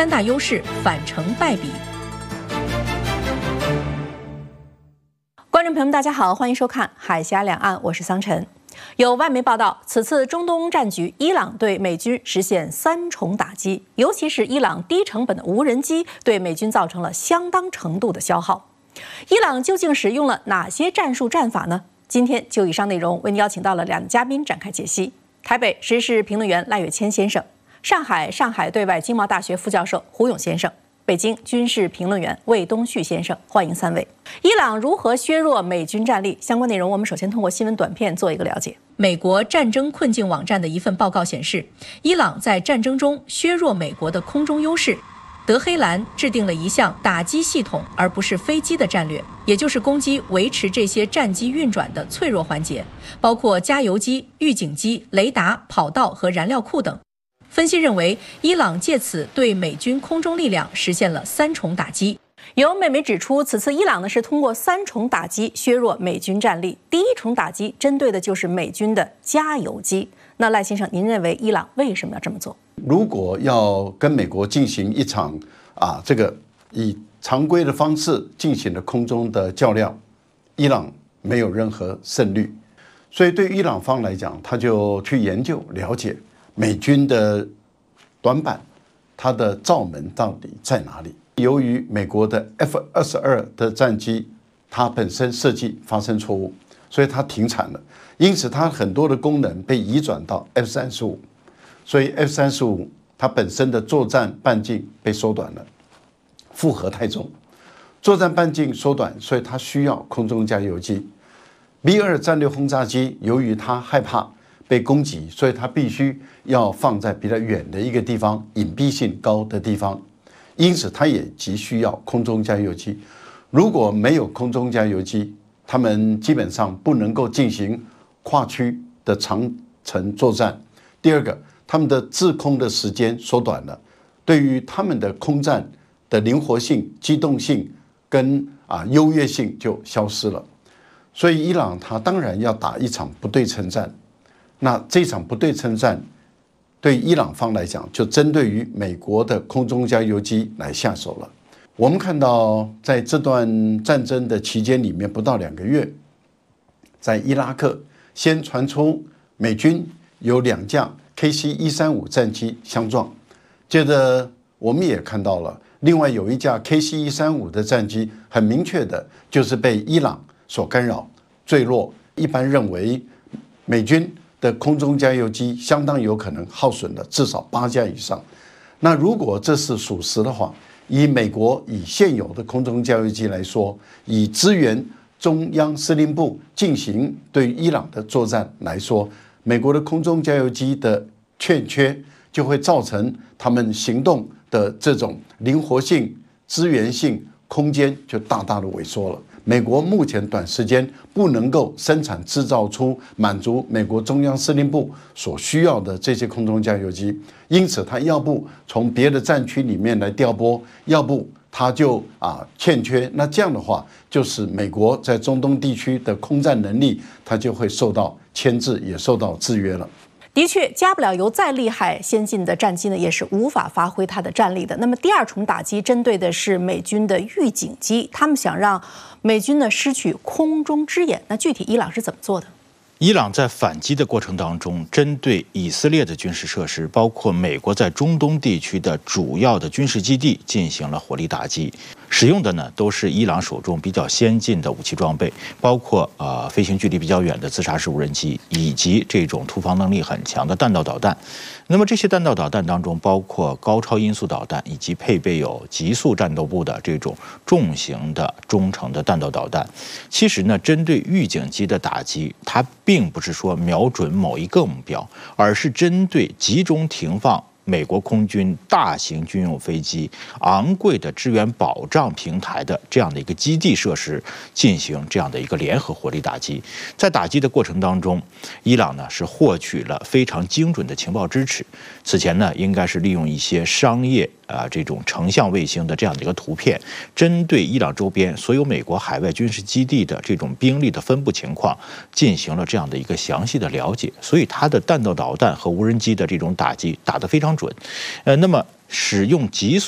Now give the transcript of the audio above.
三大优势反成败比。观众朋友们，大家好，欢迎收看《海峡两岸》，我是桑晨。有外媒报道，此次中东战局，伊朗对美军实现3重打击，尤其是伊朗低成本的无人机对美军造成了相当程度的消耗。伊朗究竟使用了哪些战术战法呢？今天就以上内容为您邀请到了2位嘉宾展开解析。台北时事评论员赖岳谦先生，上海对外经贸大学副教授胡勇先生，北京军事评论员魏东旭先生，欢迎3位。伊朗如何削弱美军战力？相关内容我们首先通过新闻短片做一个了解。美国战争困境网站的一份报告显示，伊朗在战争中削弱美国的空中优势。德黑兰制定了一项打击系统而不是飞机的战略，也就是攻击维持这些战机运转的脆弱环节，包括加油机、预警机、雷达、跑道和燃料库等。分析认为，伊朗借此对美军空中力量实现了3重打击。有美媒指出，此次伊朗是通过3重打击削弱美军战力。第1重打击针对的就是美军的加油机。那赖先生，您认为伊朗为什么要这么做？ 如果要跟美国进行一场这个以常规的方式进行的空中的较量，伊朗没有任何胜率。所以对伊朗方来讲，他就去研究了解美军的短板，它的罩门到底在哪里？由于美国的 F-22的战机，它本身设计发生错误，所以它停产了。因此，它很多的功能被移转到 F-35，所以 F-35它本身的作战半径被缩短了，负荷太重，作战半径缩短，所以它需要空中加油机。B-2战略轰炸机由于它害怕被攻击，所以它必须要放在比较远的一个地方，隐蔽性高的地方，因此它也急需要空中加油机。如果没有空中加油机，他们基本上不能够进行跨区的长程作战。第二个，他们的制空的时间缩短了，对于他们的空战的灵活性、机动性跟优越性就消失了。所以伊朗他当然要打一场不对称战。那这场不对称战对伊朗方来讲，就针对于美国的空中加油机来下手了。我们看到在这段战争的期间里面，不到2个月，在伊拉克先传出美军有2架 KC-135战机相撞，接着我们也看到了另外有一架 KC-135的战机，很明确的就是被伊朗所干扰坠落。一般认为美军的空中加油机相当有可能耗损了至少8架以上。那如果这是属实的话，以美国以现有的空中加油机来说，以支援中央司令部进行对伊朗的作战来说，美国的空中加油机的欠缺就会造成他们行动的这种灵活性、资源性、空间就大大的萎缩了。美国目前短时间不能够生产制造出满足美国中央司令部所需要的这些空中加油机，因此它要不从别的战区里面来调拨，要不它就欠缺。那这样的话，就是美国在中东地区的空战能力，它就会受到牵制，也受到制约了。 的确，加不了油再厉害先进的战机呢，也是无法发挥它的战力的。那么第2重打击针对的是美军的预警机，他们想让美军呢失去空中之眼。那具体伊朗是怎么做的？ 伊朗在反击的过程当中，针对以色列的军事设施，包括美国在中东地区的主要的军事基地进行了火力打击，使用的呢都是伊朗手中比较先进的武器装备，包括飞行距离比较远的自杀式无人机，以及这种突防能力很强的弹道导弹。那么这些弹道导弹当中，包括高超音速导弹，以及配备有极速战斗部的这种重型的中程的弹道导弹。其实呢，针对预警机的打击，它并不是说瞄准某一个目标，而是针对集中停放美国空军大型军用飞机、昂贵的支援保障平台的这样的一个基地设施进行这样的一个联合火力打击。在打击的过程当中，伊朗呢是获取了非常精准的情报支持。此前呢，应该是利用一些商业这种成像卫星的这样的一个图片，针对伊朗周边所有美国海外军事基地的这种兵力的分布情况进行了这样的一个详细的了解，所以它的弹道导弹和无人机的这种打击打得非常准。那么使用极速